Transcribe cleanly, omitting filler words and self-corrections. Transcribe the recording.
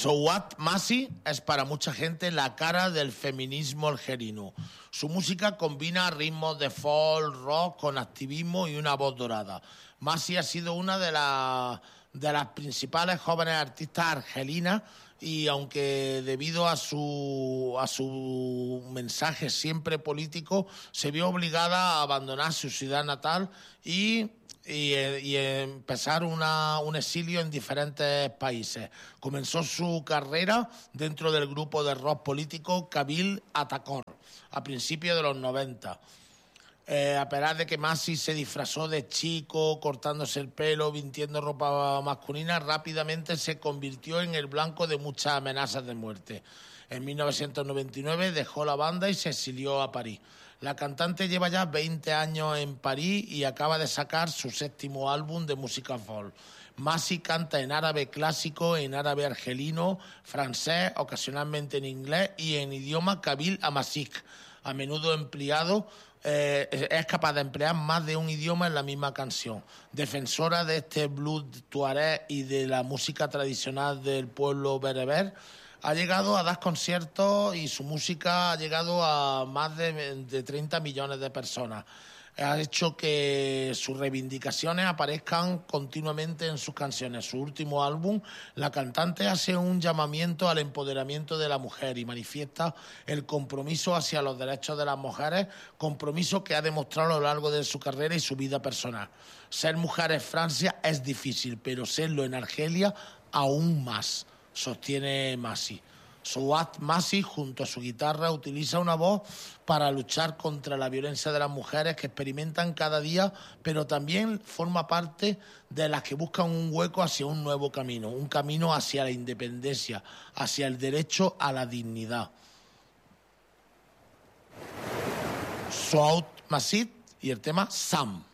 Souad Masi es para mucha gente la cara del feminismo algerino. Su música combina ritmos de folk, rock con activismo y una voz dorada. Masi ha sido una de las principales jóvenes artistas argelinas y aunque debido a su mensaje siempre político, se vio obligada a abandonar su ciudad natal y empezar un exilio en diferentes países. Comenzó su carrera dentro del grupo de rock político Kabil Atakor a principios de los 90. A pesar de que Masi se disfrazó de chico, cortándose el pelo, vistiendo ropa masculina, rápidamente se convirtió en el blanco de muchas amenazas de muerte. En 1999 dejó la banda y se exilió a París. La cantante lleva ya 20 años en París y acaba de sacar su 7º álbum de música folk. Masi canta en árabe clásico, en árabe argelino, francés, ocasionalmente en inglés y en idioma kabil amasik, a menudo empleado. Es capaz de emplear más de un idioma en la misma canción. Defensora de este blues tuareg y de la música tradicional del pueblo bereber, ha llegado a dar conciertos y su música ha llegado a más de 30 millones de personas. Ha hecho que sus reivindicaciones aparezcan continuamente en sus canciones. Su último álbum, la cantante hace un llamamiento al empoderamiento de la mujer y manifiesta el compromiso hacia los derechos de las mujeres, compromiso que ha demostrado a lo largo de su carrera y su vida personal. Ser mujer en Francia es difícil, pero serlo en Argelia aún más, sostiene Masi. Souad Masi, junto a su guitarra, utiliza una voz para luchar contra la violencia de las mujeres que experimentan cada día, pero también forma parte de las que buscan un hueco hacia un nuevo camino, un camino hacia la independencia, hacia el derecho a la dignidad. Souad Masi y el tema Sam.